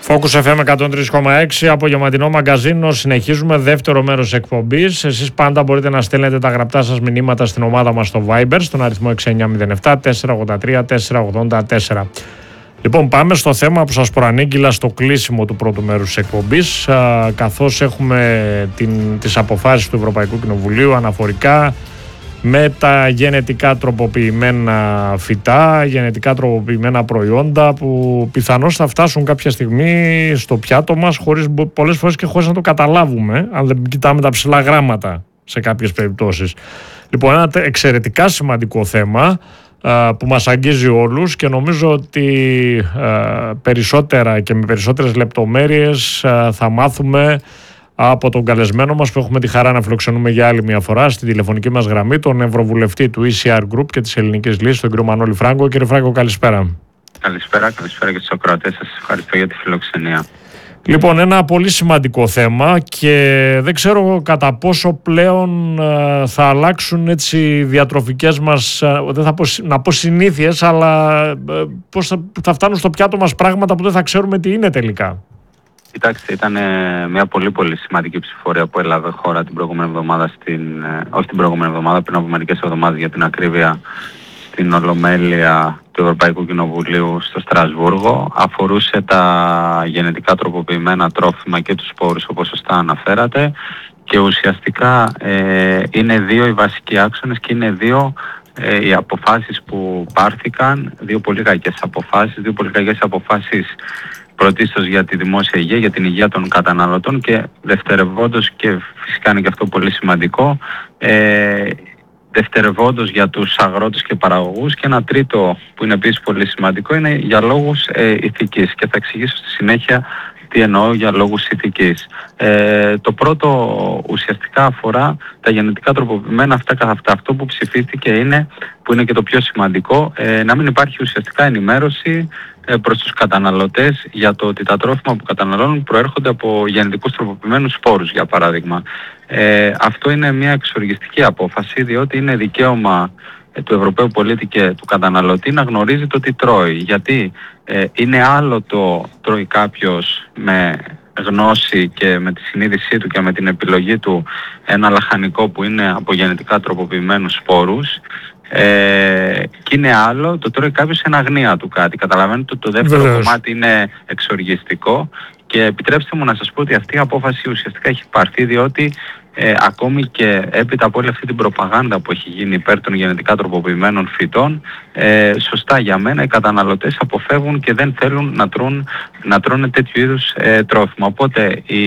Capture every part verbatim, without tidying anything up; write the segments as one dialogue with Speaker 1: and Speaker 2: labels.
Speaker 1: Focus εφ εμ εκατόν τρία κόμμα έξι, απογευματινό μαγκαζίνο. Συνεχίζουμε δεύτερο μέρος εκπομπής. Εσείς πάντα μπορείτε να στέλνετε τα γραπτά σας μηνύματα στην ομάδα μας στο Viber, στον αριθμό έξι εννιά μηδέν επτά τέσσερα ογδόντα τρία τέσσερα ογδόντα τέσσερα. Λοιπόν, πάμε στο θέμα που σας προανήγγειλα στο κλείσιμο του πρώτου μέρους της εκπομπής, α, καθώς έχουμε την, τις αποφάσεις του Ευρωπαϊκού Κοινοβουλίου αναφορικά με τα γενετικά τροποποιημένα φυτά, γενετικά τροποποιημένα προϊόντα που πιθανώς θα φτάσουν κάποια στιγμή στο πιάτο μας χωρίς, πολλές φορές και χωρίς να το καταλάβουμε, αν δεν κοιτάμε τα ψηλά γράμματα σε κάποιες περιπτώσεις. Λοιπόν, ένα εξαιρετικά σημαντικό θέμα που μας αγγίζει όλους και νομίζω ότι περισσότερα και με περισσότερες λεπτομέρειες θα μάθουμε από τον καλεσμένο μας που έχουμε τη χαρά να φιλοξενούμε για άλλη μια φορά στη τηλεφωνική μας γραμμή, τον Ευρωβουλευτή του ι σι αρ Group και της Ελληνικής Λύσης, τον κύριο Μανώλη Φράγκο. Κύριε Φράγκο, καλησπέρα.
Speaker 2: Καλησπέρα, καλησπέρα και στους ακροατές σας. Ευχαριστώ για τη φιλοξενία.
Speaker 1: Λοιπόν, ένα πολύ σημαντικό θέμα και δεν ξέρω κατά πόσο πλέον ε, θα αλλάξουν έτσι οι διατροφικές μας, ε, δεν θα πω, να πω συνήθειες, αλλά ε, πώς θα, θα φτάνουν στο πιάτο μας πράγματα που δεν θα ξέρουμε τι είναι τελικά.
Speaker 2: Κοιτάξτε, ήταν μια πολύ πολύ σημαντική ψηφοφορία που έλαβε χώρα την προηγούμενη εβδομάδα, στην, όχι την προηγούμενη εβδομάδα, πριν από μερικές εβδομάδες για την ακρίβεια, στην Ολομέλεια του Ευρωπαϊκού Κοινοβουλίου στο Στρασβούργο. Αφορούσε τα γενετικά τροποποιημένα τρόφιμα και τους σπόρους, όπως σωστά αναφέρατε, και ουσιαστικά ε, είναι δύο οι βασικοί άξονες και είναι δύο ε, οι αποφάσεις που πάρθηκαν, δύο πολύ κακές αποφάσεις, δύο πολύ κακές αποφάσεις πρωτίστως για τη δημόσια υγεία, για την υγεία των καταναλωτών και δευτερευόντως, και φυσικά είναι και αυτό πολύ σημαντικό, ε, δευτερευόντως για τους αγρότες και παραγωγούς, και ένα τρίτο που είναι επίσης πολύ σημαντικό είναι για λόγους ε, ηθικής, και θα εξηγήσω στη συνέχεια τι εννοώ για λόγους ηθικής. Ε, το πρώτο ουσιαστικά αφορά τα γενετικά τροποποιημένα αυτά καθ' αυτά. Αυτό που ψηφίστηκε είναι, που είναι και το πιο σημαντικό, ε, να μην υπάρχει ουσιαστικά ενημέρωση ε, προς τους καταναλωτές για το ότι τα τρόφιμα που καταναλώνουν προέρχονται από γενετικούς τροποποιημένους σπόρους, για παράδειγμα. Ε, αυτό είναι μια εξοργιστική απόφαση, διότι είναι δικαίωμα του Ευρωπαίου πολίτη και του καταναλωτή να γνωρίζει το τι τρώει. Γιατί ε, είναι άλλο το τρώει κάποιος με γνώση και με τη συνείδησή του και με την επιλογή του ένα λαχανικό που είναι από γενετικά τροποποιημένους σπόρους, ε, και είναι άλλο το τρώει κάποιος εν αγνία του κάτι. Καταλαβαίνετε ότι το δεύτερο
Speaker 1: Βεβαίως.
Speaker 2: κομμάτι είναι εξοργιστικό, και επιτρέψτε μου να σας πω ότι αυτή η απόφαση ουσιαστικά έχει πάρθει διότι Ε, ακόμη και έπειτα από όλη αυτή την προπαγάνδα που έχει γίνει υπέρ των γενετικά τροποποιημένων φυτών, ε, σωστά για μένα οι καταναλωτές αποφεύγουν και δεν θέλουν να, τρούν, να τρώνε τέτοιου είδους ε, τρόφιμα. Οπότε η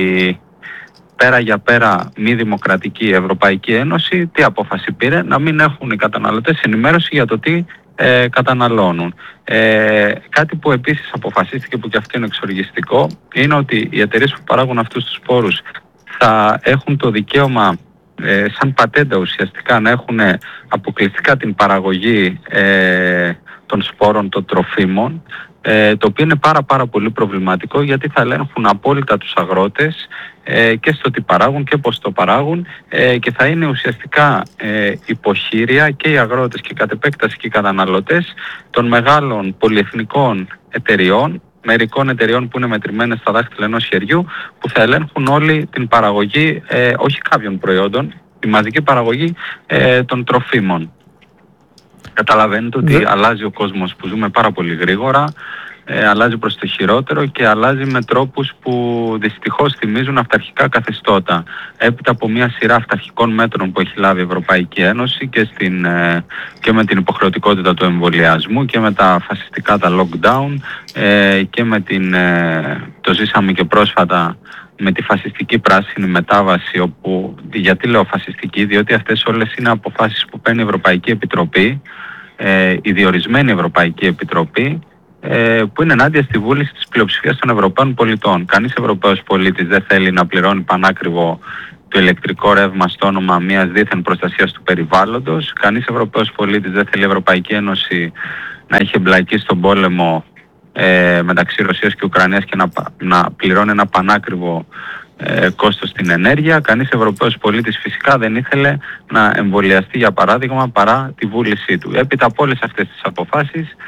Speaker 2: πέρα για πέρα μη δημοκρατική Ευρωπαϊκή Ένωση τι απόφαση πήρε? Να μην έχουν οι καταναλωτές ενημέρωση για το τι ε, καταναλώνουν. Ε, κάτι που επίσης αποφασίστηκε, που και αυτό είναι εξοργιστικό, είναι ότι οι εταιρείες που παράγουν αυτούς τους σπόρους θα έχουν το δικαίωμα ε, σαν πατέντα ουσιαστικά να έχουν αποκλειστικά την παραγωγή ε, των σπόρων των τροφίμων, ε, το οποίο είναι πάρα πάρα πολύ προβληματικό, γιατί θα ελέγχουν απόλυτα τους αγρότες ε, και στο τι παράγουν και πώς το παράγουν, ε, και θα είναι ουσιαστικά ε, υποχείρια και οι αγρότες και κατ' επέκταση και οι καταναλωτές των μεγάλων πολυεθνικών εταιριών, μερικών εταιριών που είναι μετρημένες στα δάχτυλα ενός χεριού, που θα ελέγχουν όλη την παραγωγή, ε, όχι κάποιων προϊόντων, τη μαζική παραγωγή ε, των τροφίμων. Καταλαβαίνετε ότι
Speaker 1: Ναι.
Speaker 2: αλλάζει ο κόσμος που ζούμε πάρα πολύ γρήγορα, ε, αλλάζει προς το χειρότερο και αλλάζει με τρόπους που δυστυχώς θυμίζουν αυταρχικά καθεστώτα. Έπειτα από μια σειρά αυταρχικών μέτρων που έχει λάβει η Ευρωπαϊκή Ένωση και, στην, ε, και με την υποχρεωτικότητα του εμβολιασμού και με τα φασιστικά τα lockdown, ε, και με την, ε, το ζήσαμε και πρόσφατα με τη φασιστική πράσινη μετάβαση, όπου, γιατί λέω φασιστική, διότι αυτές όλες είναι αποφάσεις που παίρνει η Ευρωπαϊκή Επιτροπή, ε, η διορισμένη Ευρωπαϊκή Επιτροπή, ε, που είναι ενάντια στη βούληση της πλειοψηφίας των Ευρωπαίων πολιτών. Κανείς Ευρωπαίος πολίτης δεν θέλει να πληρώνει πανάκριβο το ηλεκτρικό ρεύμα στο όνομα μιας δίθεν προστασίας του περιβάλλοντος. Κανείς Ευρωπαίος πολίτης δεν θέλει η Ευρωπαϊκή Ένωση να έχει εμπλακεί στον πόλεμο ε, μεταξύ Ρωσίας και Ουκρανίας και να, να πληρώνει ένα πανάκριβο ε, κόστος στην ενέργεια. Κανείς Ευρωπαίος πολίτης φυσικά δεν ήθελε να εμβολιαστεί, για παράδειγμα, παρά τη βούλησή του. Έπειτα από όλες αυτές τις αποφάσεις,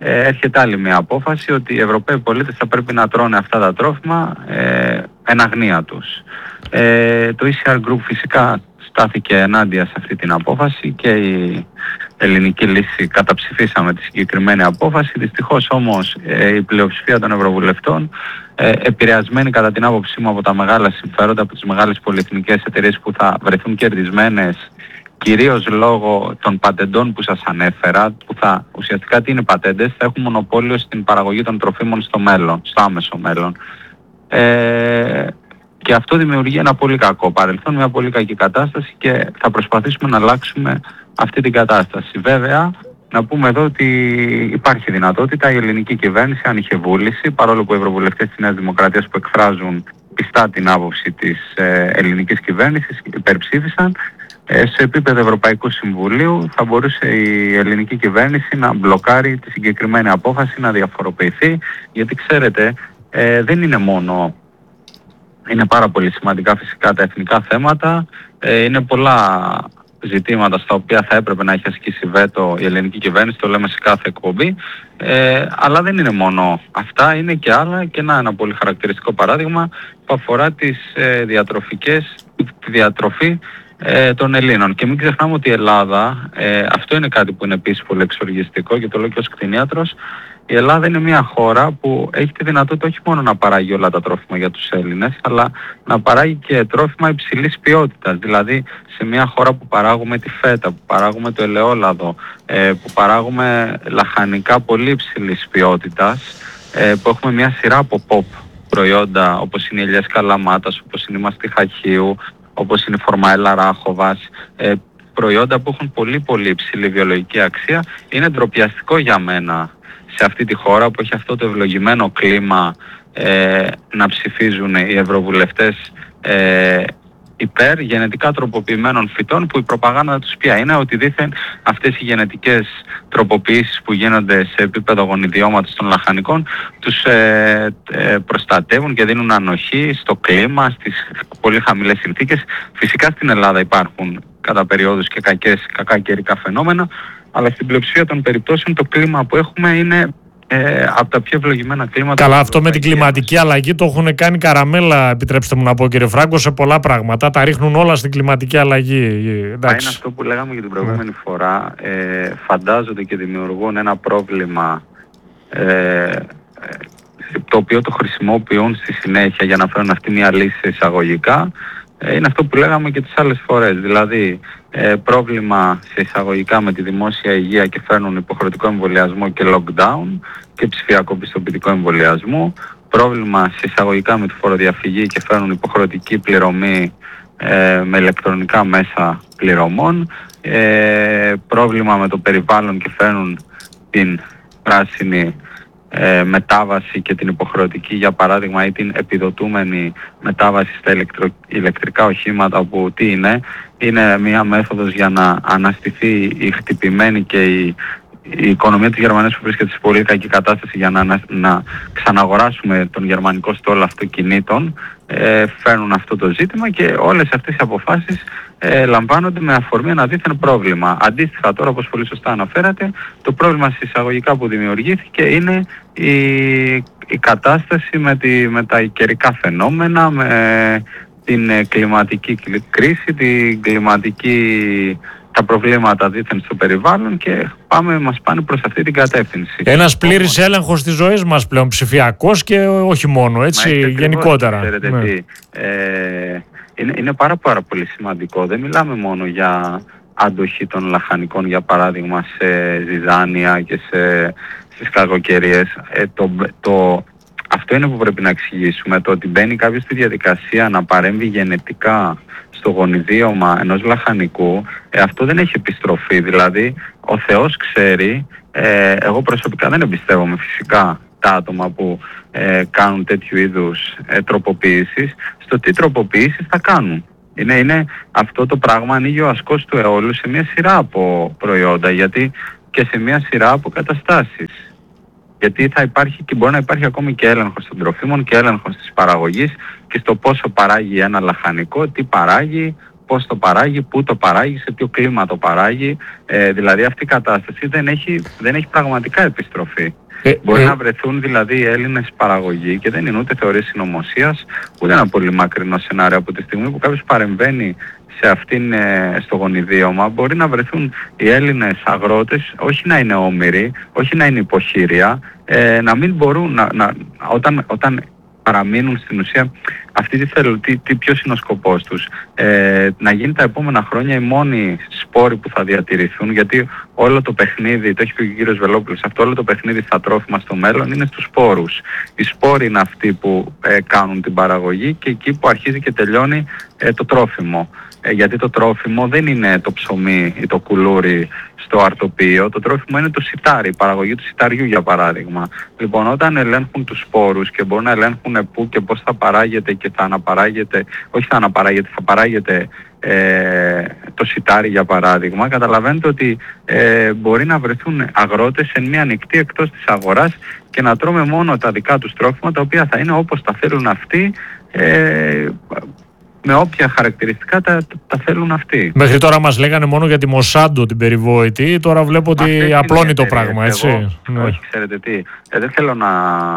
Speaker 2: ε, έρχεται άλλη μια απόφαση ότι οι Ευρωπαίοι πολίτες θα πρέπει να τρώνε αυτά τα τρόφιμα ε, εν αγνία τους. Ε, το ι σι αρ Group φυσικά στάθηκε ενάντια σε αυτή την απόφαση και η ελληνική λύση καταψηφίσαμε τη συγκεκριμένη απόφαση. Δυστυχώς όμως ε, η πλειοψηφία των Ευρωβουλευτών, ε, επηρεασμένη κατά την άποψή μου από τα μεγάλα συμφέροντα, από τις μεγάλες πολυεθνικές εταιρείες που θα βρεθούν κερδισμένες κυρίως λόγω των πατεντών που σας ανέφερα, που θα ουσιαστικά τι είναι πατέντες, θα έχουν μονοπόλιο στην παραγωγή των τροφίμων στο μέλλον, στο άμεσο μέλλον. Ε, και αυτό δημιουργεί ένα πολύ κακό παρελθόν, μια πολύ κακή κατάσταση και θα προσπαθήσουμε να αλλάξουμε αυτή την κατάσταση. Βέβαια, να πούμε εδώ ότι υπάρχει δυνατότητα η ελληνική κυβέρνηση, αν είχε βούληση, παρόλο που οι ευρωβουλευτές της Νέας Δημοκρατίας που εκφράζουν πιστά την άποψη της ε, ελληνικής κυβέρνησης υπερψήφισαν, σε επίπεδο Ευρωπαϊκού Συμβουλίου θα μπορούσε η ελληνική κυβέρνηση να μπλοκάρει τη συγκεκριμένη απόφαση, να διαφοροποιηθεί, γιατί ξέρετε ε, δεν είναι μόνο, είναι πάρα πολύ σημαντικά φυσικά τα εθνικά θέματα, ε, είναι πολλά ζητήματα στα οποία θα έπρεπε να έχει ασκήσει βέτο η ελληνική κυβέρνηση, το λέμε σε κάθε εκπομπή, ε, αλλά δεν είναι μόνο αυτά, είναι και άλλα, και ένα, ένα πολύ χαρακτηριστικό παράδειγμα που αφορά τις ε, διατροφικές, τη διατροφή Ε, των Ελλήνων. Και μην ξεχνάμε ότι η Ελλάδα, ε, αυτό είναι κάτι που είναι επίσης πολύ εξοργιστικό και το λέω και ως κτηνίατρος, η Ελλάδα είναι μια χώρα που έχει τη δυνατότητα όχι μόνο να παράγει όλα τα τρόφιμα για τους Έλληνες, αλλά να παράγει και τρόφιμα υψηλής ποιότητας. Δηλαδή σε μια χώρα που παράγουμε τη φέτα, που παράγουμε το ελαιόλαδο, ε, που παράγουμε λαχανικά πολύ υψηλής ποιότητας, ε, που έχουμε μια σειρά από pop προϊόντα όπως είναι οι ελιές καλαμάτας, όπως είναι η μαστίχα χείου, όπως είναι η φορμαέλα ράχοβας, ε, προϊόντα που έχουν πολύ πολύ υψηλή βιολογική αξία. Είναι ντροπιαστικό για μένα σε αυτή τη χώρα που έχει αυτό το ευλογημένο κλίμα ε, να ψηφίζουν οι ευρωβουλευτές ε, υπέρ γενετικά τροποποιημένων φυτών, που η προπαγάνδα τους ποια είναι, ότι δήθεν αυτές οι γενετικές τροποποιήσεις που γίνονται σε επίπεδο γονιδιώματος των λαχανικών τους ε, ε, προστατεύουν και δίνουν ανοχή στο κλίμα, στις πολύ χαμηλές συνθήκες. Φυσικά στην Ελλάδα υπάρχουν κατά περιόδους και κακές, κακά καιρικά φαινόμενα, αλλά στην πλειοψηφία των περιπτώσεων το κλίμα που έχουμε είναι Ε, από τα πιο ευλογημένα κλίματα.
Speaker 1: Καλά, αυτό με την κλιματική αλλαγή το έχουν κάνει καραμέλα, επιτρέψτε μου να πω, κύριε Φράγκο, σε πολλά πράγματα. Τα ρίχνουν όλα στην κλιματική αλλαγή.
Speaker 2: Εντάξει. Είναι αυτό που λέγαμε για την προηγούμενη ναι. φορά. Ε, φαντάζονται και δημιουργούν ένα πρόβλημα ε, το οποίο το χρησιμοποιούν στη συνέχεια για να φέρουν αυτή μια λύση εισαγωγικά. Ε, είναι αυτό που λέγαμε και τις άλλες φορές. Δηλαδή, ε, πρόβλημα σε εισαγωγικά με τη δημόσια υγεία και φέρνουν υποχρεωτικό εμβολιασμό και lockdown και ψηφιακό πιστοποιητικό εμβολιασμό. Πρόβλημα σε εισαγωγικά με τη φοροδιαφυγή και φέρνουν υποχρεωτική πληρωμή ε, με ηλεκτρονικά μέσα πληρωμών. Ε, πρόβλημα με το περιβάλλον και φέρνουν την πράσινη Ε, μετάβαση και την υποχρεωτική, για παράδειγμα, ή την επιδοτούμενη μετάβαση στα ηλεκτρο... ηλεκτρικά οχήματα, που τι είναι, είναι μια μέθοδος για να αναστηθεί η χτυπημένη και η, η οικονομία της Γερμανίας που βρίσκεται σε πολύ κακή κατάσταση, για να, να ξαναγοράσουμε τον γερμανικό στόλο αυτοκινήτων. Ε, φέρνουν αυτό το ζήτημα και όλες αυτές οι αποφάσεις ε, λαμβάνονται με αφορμή ένα δίθεν πρόβλημα. Αντίστοιχα τώρα, όπως πολύ σωστά αναφέρατε, το πρόβλημα εισαγωγικά που δημιουργήθηκε είναι η, η κατάσταση με, τη, με τα καιρικά φαινόμενα, με την ε, κλιματική κρίση, την κλιματική, τα προβλήματα δίθεν στο περιβάλλον, και πάμε, μας πάνε προς αυτή την κατεύθυνση.
Speaker 1: Ένας πλήρης έλεγχος της ζωής μας πλέον, ψηφιακός και όχι μόνο, έτσι, γενικότερα.
Speaker 2: Ξέρετε ναι. τι, ε, είναι, είναι πάρα πάρα πολύ σημαντικό. Δεν μιλάμε μόνο για αντοχή των λαχανικών, για παράδειγμα, σε ζυζάνια και σε, στις κακοκαιρίες. Ε, το, το, αυτό είναι που πρέπει να εξηγήσουμε, το ότι μπαίνει κάποιος στη διαδικασία να παρέμβει γενετικά στο γονιδίωμα ενός λαχανικού, ε, αυτό δεν έχει επιστροφή. Δηλαδή ο Θεός ξέρει, ε, εγώ προσωπικά δεν εμπιστεύομαι φυσικά τα άτομα που ε, κάνουν τέτοιου είδους ε, τροποποιήσεις, στο τι τροποποιήσεις θα κάνουν. Είναι, είναι αυτό το πράγμα, ανοίγει ο ασκός του αιώλου σε μια σειρά από προϊόντα, γιατί και σε μια σειρά από καταστάσεις. Γιατί θα υπάρχει και μπορεί να υπάρχει ακόμη και έλεγχος των τροφίμων και έλεγχος της παραγωγής και στο πόσο παράγει ένα λαχανικό, τι παράγει, πώς το παράγει, πού το παράγει, σε ποιο κλίμα το παράγει. Ε, δηλαδή αυτή η κατάσταση δεν έχει, δεν έχει πραγματικά επιστροφή. Ε, Μπορεί ε, να βρεθούν δηλαδή οι Έλληνες παραγωγοί και δεν είναι ούτε θεωρίες συνωμοσίας, ούτε ένα πολύ μακρινό σενάριο από τη στιγμή που κάποιος παρεμβαίνει σε αυτήν, στο γονιδίωμα. Μπορεί να βρεθούν οι Έλληνες αγρότες, όχι να είναι όμηροι, όχι να είναι υποχείρια, ε, να μην μπορούν να, να, όταν, όταν παραμείνουν στην ουσία αυτοί τι θέλουν, τι, τι, ποιος είναι ο σκοπός τους. Ε, να γίνει τα επόμενα χρόνια οι μόνοι σπόροι που θα διατηρηθούν, γιατί όλο το παιχνίδι, το έχει πει ο κύριος Βελόπουλος, αυτό όλο το παιχνίδι στα τρόφιμα στο μέλλον είναι στους σπόρους. Οι σπόροι είναι αυτοί που ε, κάνουν την παραγωγή και εκεί που αρχίζει και τελειώνει ε, το τρόφιμο. Ε, γιατί το τρόφιμο δεν είναι το ψωμί ή το κουλούρι στο αρτοπείο, το τρόφιμο είναι το σιτάρι, η παραγωγή του σιταριού για παράδειγμα. Λοιπόν, όταν ελέγχουν τους σπόρους και μπορούν να ελέγχουν πού και πώς θα παράγεται και θα αναπαράγεται, όχι θα αναπαράγεται, θα παράγεται ε, το σιτάρι για παράδειγμα, καταλαβαίνετε ότι ε, μπορεί να βρεθούν αγρότες σε μια ανοιχτή εκτός της αγοράς και να τρώμε μόνο τα δικά τους τρόφιμα, τα οποία θα είναι όπως τα θέλουν αυτοί, ε, με όποια χαρακτηριστικά τα, τα θέλουν αυτοί. Μέχρι τώρα μας λέγανε μόνο για τη Μοσάντο την περιβόητη, τώρα βλέπω ότι απλώνει το πράγμα, έτσι. Εγώ, ναι. Όχι, ξέρετε τι, ε, δεν θέλω να,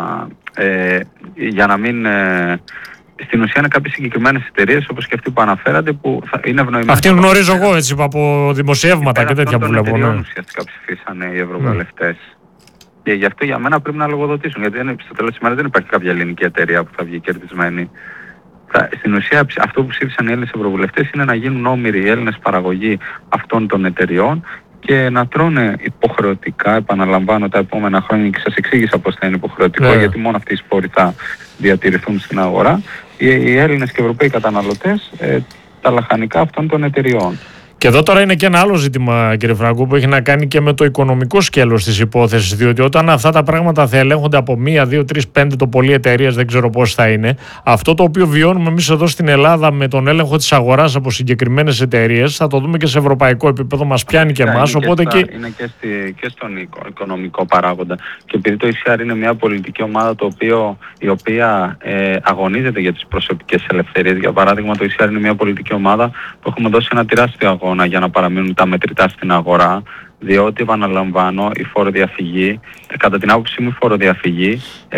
Speaker 2: ε, για να μην... Ε, στην ουσία είναι κάποιες συγκεκριμένες εταιρείες όπως και αυτή που αναφέρατε που θα είναι ευνοημένες. Αυτή γνωρίζω από εγώ έτσι από δημοσιεύματα και τέτοια που βλέπω. Ναι. Ουσιαστικά ψηφίσανε οι ευρωβουλευτές. Mm. Και γι' αυτό για μένα πρέπει να λογοδοτήσουν, γιατί δεν, στο τέλος της ημέρας δεν υπάρχει κάποια ελληνική εταιρεία που θα βγει κερδισμένη. Στην ουσία αυτό που ψήφισαν οι Έλληνες ευρωβουλευτές είναι να γίνουν όμηροι οι Έλληνες παραγωγοί αυτών των εταιριών και να τρώνε υποχρεωτικά, επαναλαμβάνω, τα επόμενα χρόνια, και σας εξήγησα πώς θα είναι υποχρεωτικό, yeah. γιατί μόνο αυτοί οι σπόροι θα διατηρηθούν στην αγορά, οι, οι Έλληνες και Ευρωπαίοι καταναλωτές ε, τα λαχανικά αυτών των εταιριών. Και εδώ τώρα είναι και ένα άλλο ζήτημα, κύριε Φραγκού, που έχει να κάνει και με το οικονομικό σκέλος της υπόθεσης. Διότι όταν αυτά τα πράγματα θα ελέγχονται από μία, δύο, τρεις, πέντε το πολύ εταιρείες, δεν ξέρω πώς θα είναι, αυτό το οποίο βιώνουμε εμείς εδώ στην Ελλάδα με τον έλεγχο της αγοράς από συγκεκριμένες εταιρείες, θα το δούμε και σε ευρωπαϊκό επίπεδο, μας πιάνει και εμάς. Οπότε και, και... είναι και, στη, και στον οικονομικό παράγοντα. Και επειδή το ι σι αρ είναι μια πολιτική ομάδα το οποίο, η οποία ε, αγωνίζεται για τις προσωπικές ελευθερίες. Για παράδειγμα, το ι σι αρ είναι μια πολιτική ομάδα που έχουμε δώσει ένα τεράστιο αγώνα για να παραμείνουν τα μετρητά στην αγορά, διότι, επαναλαμβάνω, η φοροδιαφυγή, κατά την άποψή μου η φοροδιαφυγή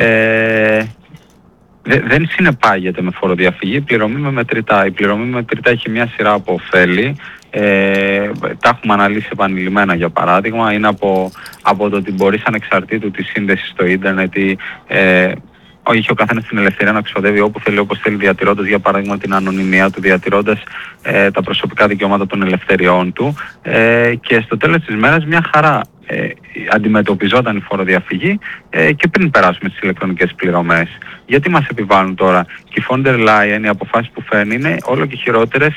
Speaker 2: ε, δε, δεν συνεπάγεται με φοροδιαφυγή, η πληρωμή με μετρητά. Η πληρωμή με μετρητά έχει μια σειρά από ωφέλη, ε, τα έχουμε αναλύσει επανειλημμένα για παράδειγμα, είναι από, από το ότι μπορείς ανεξαρτήτου της σύνδεσης στο ίντερνετ ή, ε, είχε ο καθένας την ελευθερία να ξοδεύει όπου θέλει, όπως θέλει, διατηρώντας για παράδειγμα την ανωνυμία του, διατηρώντας ε, τα προσωπικά δικαιώματα των ελευθεριών του ε, και στο τέλος της μέρας μια χαρά ε, αντιμετωπιζόταν η φοροδιαφυγή ε, και πριν περάσουμε στις ηλεκτρονικές πληρωμές. Γιατί μας επιβάλλουν τώρα? Και η Φόντερ Λάιεν, οι αποφάσεις που φέρνει είναι όλο και χειρότερες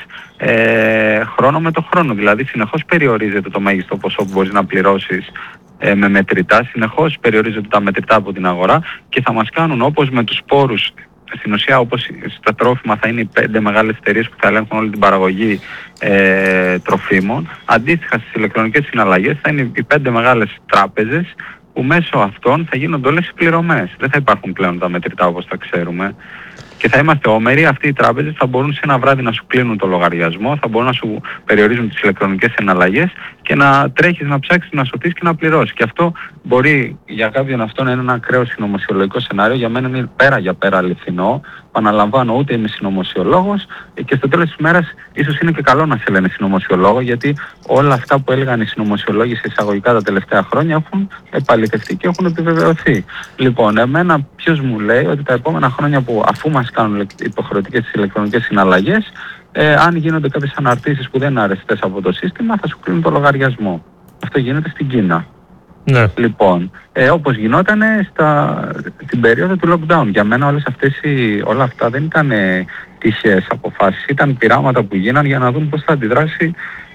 Speaker 2: ε, χρόνο με το χρόνο. Δηλαδή συνεχώς περιορίζεται το μέγιστο ποσό που μπορείς να πληρώσεις ε, με μετρητά, συνεχώς περιορίζονται τα μετρητά από την αγορά και θα μας κάνουν όπως με τους σπόρους. Στην ουσία, όπως στα τρόφιμα θα είναι οι πέντε μεγάλες εταιρείες που θα ελέγχουν όλη την παραγωγή ε, τροφίμων, αντίστοιχα στις ηλεκτρονικές συναλλαγές θα είναι οι πέντε μεγάλες τράπεζες που μέσω αυτών θα γίνονται όλες οι πληρωμές. Δεν θα υπάρχουν πλέον τα μετρητά όπως τα ξέρουμε. Και θα είμαστε όμεροι, αυτοί οι τράπεζες θα μπορούν σε ένα βράδυ να σου κλείνουν το λογαριασμό, θα μπορούν να σου περιορίζουν τις ηλεκτρονικές συναλλαγές και να τρέχεις να ψάξεις να σωθείς και να πληρώσεις. Και αυτό μπορεί για κάποιον αυτό να είναι ένα ακραίο συνωμοσιολογικό σενάριο, για μένα είναι πέρα για πέρα αληθινό. Παναλαμβάνω, ούτε είμαι συνωμοσιολόγος και στο τέλος της ημέρας ίσως είναι και καλό να σε λένε συνωμοσιολόγο, γιατί όλα αυτά που έλεγαν οι συνωμοσιολόγοι σε εισαγωγικά τα τελευταία χρόνια έχουν επαληθευτεί και έχουν επιβεβαιωθεί. Λοιπόν, εμένα ποιος μου λέει ότι τα επόμενα χρόνια που αφού μας κάνουν υποχρεωτικές τις ηλεκτρονικές συναλλαγές, ε, αν γίνονται κάποιες αναρτήσεις που δεν είναι αρεστές από το σύστημα, θα σου κλείνουν το λογαριασμό. Αυτό γίνεται στην Κίνα. Ναι. Λοιπόν, ε, όπως γινότανε στα, την περίοδο του lockdown. Για μένα όλες αυτές οι, όλα αυτά δεν ήταν ε, τυχαίες αποφάσεις, ήταν πειράματα που γίναν για να δουν πώς θα αντιδράσει,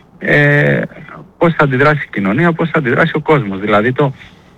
Speaker 2: ε, πώς θα αντιδράσει η κοινωνία, πώς θα αντιδράσει ο κόσμος. Δηλαδή το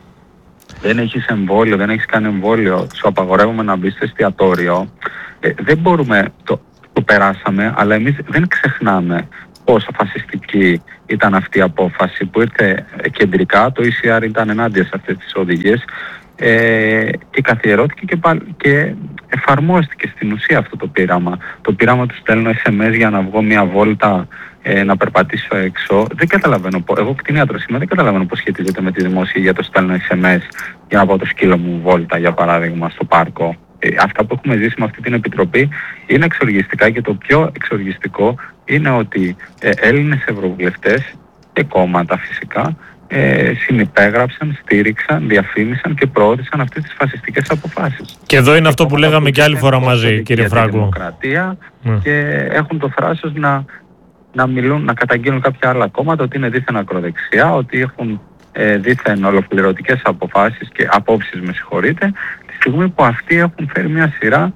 Speaker 2: δεν έχεις εμβόλιο, δεν έχεις κάνει εμβόλιο, σου απαγορεύουμε να μπεις στο εστιατόριο. Ε, δεν μπορούμε, το, το περάσαμε, αλλά εμείς δεν ξεχνάμε πόσο φασιστική ήταν αυτή η απόφαση που ήρθε κεντρικά. Το ι σι αρ ήταν ενάντια σε αυτές τις οδηγίες ε, και καθιερώθηκε και, και εφαρμόστηκε στην ουσία αυτό το πείραμα. Το πείραμα του στέλνω ες εμ ες για να βγω μια βόλτα, ε, να περπατήσω έξω. Δεν καταλαβαίνω, εγώ κτηνίατρος είμαι, δεν καταλαβαίνω πώς σχετίζεται με τη δημόσια για το στέλνω ες εμ ες για να πάω το σκύλο μου βόλτα, για παράδειγμα, στο πάρκο. Ε, αυτά που έχουμε ζήσει με αυτή την επιτροπή είναι εξοργιστικά, και το πιο εξοργιστικό είναι ότι ε, Έλληνες ευρωβουλευτές και κόμματα φυσικά Ε, συνυπέγραψαν, στήριξαν, διαφήμισαν και προώθησαν αυτές τις φασιστικές αποφάσεις.
Speaker 1: Και εδώ είναι αυτό που λέγαμε και άλλη φορά μαζί, κύριε Φράγκο.
Speaker 2: Δημοκρατία
Speaker 1: mm.
Speaker 2: και έχουν το θράσος να, να μιλούν, να καταγγείλουν κάποια άλλα κόμματα ότι είναι δίθεν ακροδεξιά, ότι έχουν ε, δίθεν ολοκληρωτικές αποφάσεις και απόψεις, με συγχωρείτε, τη στιγμή που αυτοί έχουν φέρει μια σειρά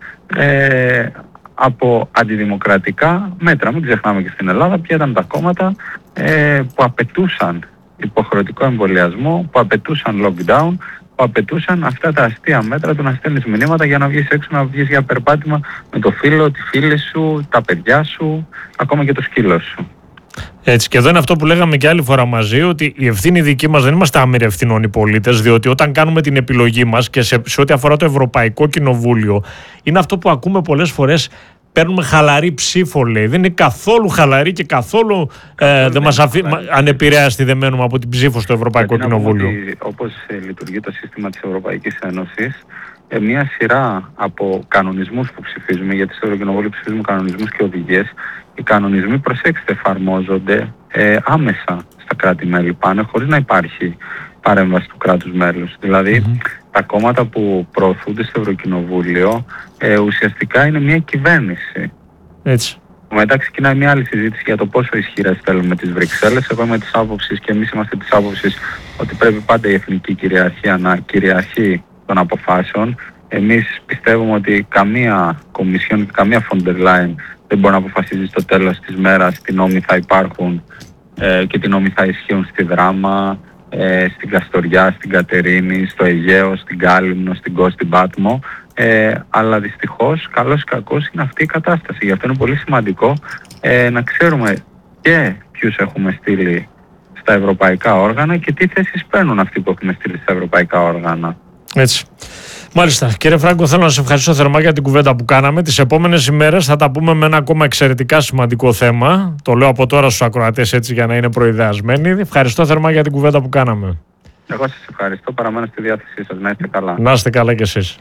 Speaker 2: ε, από αντιδημοκρατικά μέτρα. Μην ξεχνάμε και στην Ελλάδα ποια ήταν τα κόμματα ε, που απαιτούσαν υποχρεωτικό εμβολιασμό, που απαιτούσαν lockdown, που απαιτούσαν αυτά τα αστεία μέτρα του να στέλνεις μηνύματα για να βγεις έξω, να βγεις για περπάτημα με το φίλο, τη φίλη σου, τα παιδιά σου, ακόμα και το σκύλο σου.
Speaker 1: Έτσι, και εδώ είναι αυτό που λέγαμε και άλλη φορά μαζί, ότι η ευθύνη δική μας δεν είμαστε άμυροι ευθυνών οι πολίτες, διότι όταν κάνουμε την επιλογή μας και σε, σε ό,τι αφορά το Ευρωπαϊκό Κοινοβούλιο, είναι αυτό που ακούμε πολλές φορές. Παίρνουμε χαλαρή ψήφο, λέει. Δεν είναι καθόλου χαλαρή και καθόλου ε, δεν μας αφή... ανεπηρέαστη δεν μένουμε από την ψήφο στο Ευρωπαϊκό Κοινοβούλιο.
Speaker 2: Ότι, όπως ε, λειτουργεί το σύστημα της Ευρωπαϊκής Ένωσης, ε, μια σειρά από κανονισμούς που ψηφίζουμε, γιατί στο Ευρωκοινοβούλιο ψηφίζουμε κανονισμούς και οδηγίες, οι κανονισμοί, προσέξτε, εφαρμόζονται ε, άμεσα στα κράτη-μέλη, πάνε χωρίς να υπάρχει παρέμβαση του κράτους μέλους. Δηλαδή, mm-hmm. τα κόμματα που προωθούνται στο Ευρωκοινοβούλιο ε, ουσιαστικά είναι μια κυβέρνηση.
Speaker 1: Έτσι.
Speaker 2: Μετά ξεκινάει μια άλλη συζήτηση για το πόσο ισχυρές θέλουμε τις Βρυξέλλες. Εγώ είμαι της άποψης, και εμείς είμαστε της άποψης, ότι πρέπει πάντα η εθνική κυριαρχία να κυριαρχεί των αποφάσεων. Εμείς πιστεύουμε ότι καμία κομισιόν και καμία Φοντερ Λάιν δεν μπορεί να αποφασίζει στο τέλος της μέρας τι νόμοι θα υπάρχουν ε, και τι νόμοι θα ισχύουν στη Δράμα, ε, στην Καστοριά, στην Κατερίνη, στο Αιγαίο, στην Κάλυμνο, στην Κο, στην Πάτμο. Ε, αλλά δυστυχώς, καλώς ή κακώς, είναι αυτή η κατάσταση. Γι' αυτό είναι πολύ σημαντικό ε, να ξέρουμε και ποιους έχουμε στείλει στα ευρωπαϊκά όργανα και τι θέσεις παίρνουν αυτοί που έχουμε στείλει στα ευρωπαϊκά όργανα.
Speaker 1: Έτσι. Μάλιστα. Κύριε Φράγκο, θέλω να σας ευχαριστήσω θερμά για την κουβέντα που κάναμε. Τις επόμενες ημέρες θα τα πούμε με ένα ακόμα εξαιρετικά σημαντικό θέμα. Το λέω από τώρα στους ακροατές, έτσι, για να είναι προειδεασμένοι. Ευχαριστώ θερμά για την κουβέντα που κάναμε.
Speaker 2: Εγώ σας ευχαριστώ. Παραμένω στη διάθεσή σας. Να είστε καλά.
Speaker 1: Να είστε καλά κι εσείς.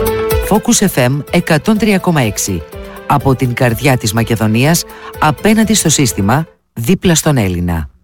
Speaker 3: Focus εφ εμ εκατόν τρία κόμμα έξι. Από την καρδιά της Μακεδονίας, απέναντι στο σύστημα, δίπλα στον Έλληνα.